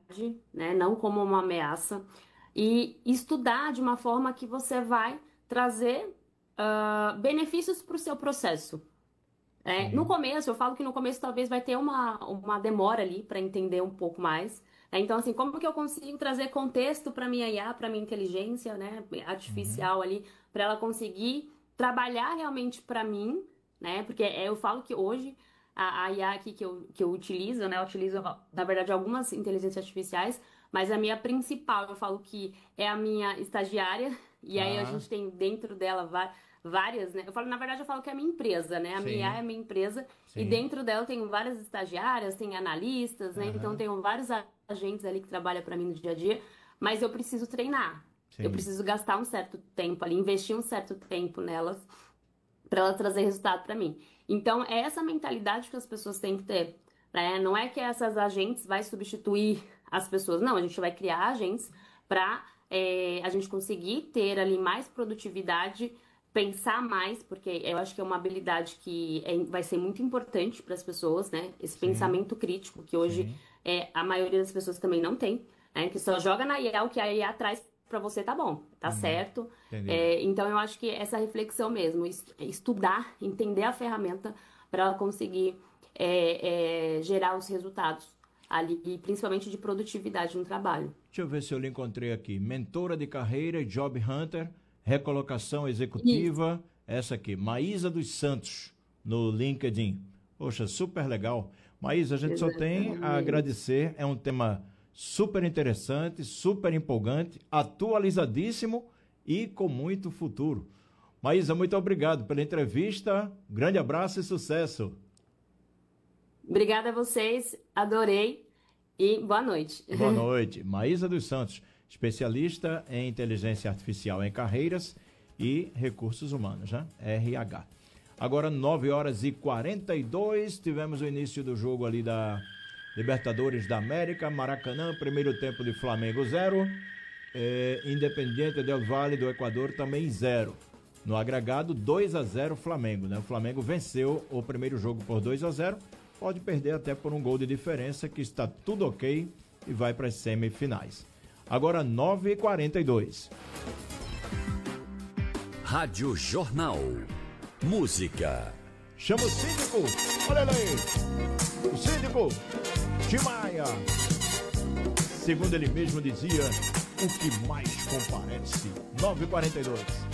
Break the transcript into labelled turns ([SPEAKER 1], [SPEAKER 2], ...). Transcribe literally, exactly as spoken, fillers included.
[SPEAKER 1] né? Não como uma ameaça. E estudar de uma forma que você vai trazer ah, benefícios para o seu processo. É, no
[SPEAKER 2] Sim.
[SPEAKER 1] começo, eu falo que no começo talvez vai ter uma, uma demora ali para entender um pouco mais. É, então, assim, como que eu consigo trazer contexto para minha I A, para minha inteligência, né,
[SPEAKER 2] Uhum.
[SPEAKER 1] artificial ali, para ela conseguir trabalhar realmente para mim, né? Porque é, eu falo que hoje a, a I A aqui que eu, que eu utilizo, né, eu utilizo, na verdade, algumas inteligências artificiais, mas a minha principal, eu falo que é a minha estagiária, e aí a
[SPEAKER 2] Ah,
[SPEAKER 1] gente tem dentro dela va- várias, né? Eu falo, na verdade, eu falo que é a minha empresa, né? A minha I A é
[SPEAKER 2] sim,
[SPEAKER 1] a minha empresa, e
[SPEAKER 2] sim.
[SPEAKER 1] dentro dela eu tenho várias estagiárias, tem analistas, né? Então
[SPEAKER 2] Aham,
[SPEAKER 1] tenho vários agentes ali que trabalham para mim no dia a dia, mas eu preciso treinar. Eu
[SPEAKER 2] sim.
[SPEAKER 1] preciso gastar um certo tempo ali, investir um certo tempo nelas para ela trazer resultado para mim. Então, é essa mentalidade que as pessoas têm que ter, né? Não é que essas agentes vai substituir as pessoas, não, a gente vai criar agentes para a gente conseguir ter ali mais produtividade, pensar mais, porque eu acho que é uma habilidade que é- vai ser muito importante para as pessoas, né? Esse
[SPEAKER 2] Sim,
[SPEAKER 1] pensamento crítico que hoje
[SPEAKER 2] sim.
[SPEAKER 1] é, a maioria das pessoas também não tem, né? Que só joga na I A o que a I A traz para você, tá bom, tá
[SPEAKER 2] Hum,
[SPEAKER 1] certo.
[SPEAKER 2] entendi.
[SPEAKER 1] É, então eu acho que essa reflexão mesmo, es- estudar, entender a ferramenta para ela conseguir é, é, gerar os resultados ali, e principalmente de produtividade no trabalho.
[SPEAKER 2] Deixa eu ver se eu lhe encontrei aqui. Mentora de carreira, Job Hunter, recolocação
[SPEAKER 1] Isso,
[SPEAKER 2] executiva. Essa aqui, Maísa dos Santos, no LinkedIn. Poxa, super legal. Maísa, a gente só tem a
[SPEAKER 1] exatamente.
[SPEAKER 2] agradecer. É um tema super interessante, super empolgante, atualizadíssimo e com muito futuro. Maísa, muito obrigado pela entrevista. Grande abraço e sucesso.
[SPEAKER 1] Obrigada a vocês, adorei e boa noite.
[SPEAKER 2] Boa noite. Maísa dos Santos, especialista em inteligência artificial em carreiras e recursos humanos, né? R H. Agora, nove horas e quarenta e dois, tivemos o início do jogo ali da Libertadores da América, Maracanã, primeiro tempo de Flamengo zero, é, Independiente del Valle do Equador também zero. No agregado, dois a zero Flamengo, né? O Flamengo venceu o primeiro jogo por dois a zero, pode perder até por um gol de diferença, que está tudo ok e vai para as semifinais. Agora nove e quarenta e dois.
[SPEAKER 3] Rádio Jornal. Música.
[SPEAKER 2] Chama o síndico. Olha ele aí. O síndico. Tim Maia. Segundo ele mesmo dizia, o que mais comparece. nove e quarenta e dois.